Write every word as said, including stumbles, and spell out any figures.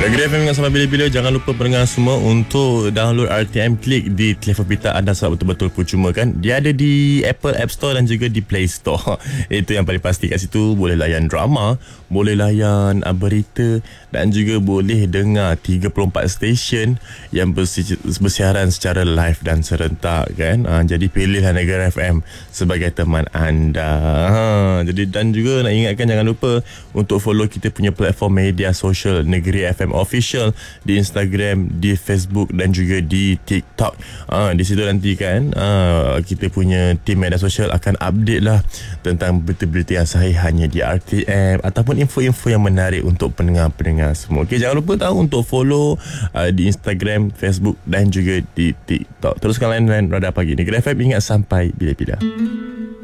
Negeri F M sampai bila-bila. Jangan lupa pendengar semua untuk download R T M Click di telefon pintar anda sebab betul-betul percuma kan. Dia ada di Apple App Store dan juga di Play Store. Itu yang paling pasti. Kat situ boleh layan drama, boleh layan uh, berita dan juga boleh dengar tiga puluh empat stesen yang bersi- bersiaran secara live dan serentak kan. Uh, jadi pilihlah Negeri F M sebagai teman anda. Ha, jadi dan juga nak ingatkan jangan lupa untuk follow kita punya platform media sosial Negeri F M Official di Instagram, di Facebook dan juga di TikTok. Ah, di situ nanti kan ah, kita punya tim media sosial akan update lah tentang berita-berita yang sahih hanya di R T M ataupun info-info yang menarik untuk pendengar-pendengar semua. Okey, jangan lupa tahu untuk follow ah, di Instagram, Facebook dan juga di TikTok. Teruskan lain-lain Radar Pagi Negeri F M. Ingat sampai bila-bila.